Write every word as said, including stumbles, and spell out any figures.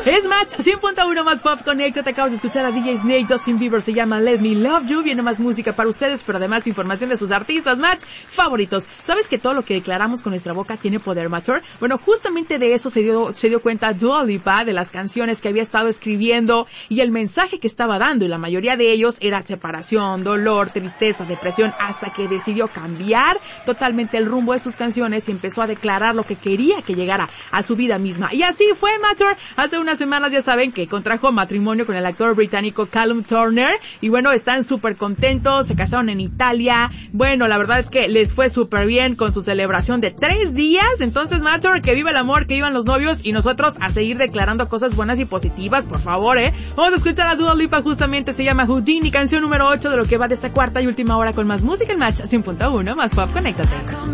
Es Match cien punto uno más Pop Connect. Te acabas de escuchar a D J Snake, Justin Bieber, se llama Let Me Love You. Viene más música para ustedes, pero además información de sus artistas Match favoritos. ¿Sabes que todo lo que declaramos con nuestra boca tiene poder, Matter? Bueno, justamente de eso se dio, se dio cuenta Dua Lipa, de las canciones que había estado escribiendo y el mensaje que estaba dando, y la mayoría de ellos era separación, dolor, tristeza, depresión, hasta que decidió cambiar totalmente el rumbo de sus canciones y empezó a declarar lo que quería que llegara a su vida misma. Y así fue, Matter. Hace unas semanas ya saben que contrajo matrimonio con el actor británico Callum Turner y bueno, están súper contentos, se casaron en Italia. Bueno, la verdad es que les fue súper bien con su celebración de tres días. Entonces, Matter, que viva el amor, que vivan los novios y nosotros a seguir declarando cosas buenas y positivas, por favor, eh. Vamos a escuchar a Dua Lipa, justamente se llama Houdini, canción número ocho de lo que va de esta cuarta y última hora con más música en Match cien punto uno más Pop. Conéctate.